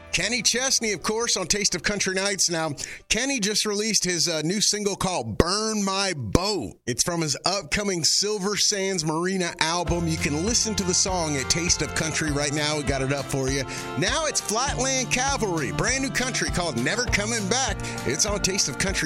Kenny Chesney, of course, on Taste of Country Nights. Now, Kenny just released his new single called Burn My Boat. It's from his upcoming Silver Sands Marina album. You can listen to the song at Taste of Country right now. We got it up for you. Now it's Flatland Cavalry, brand new country called Never Coming Back. It's on Taste of Country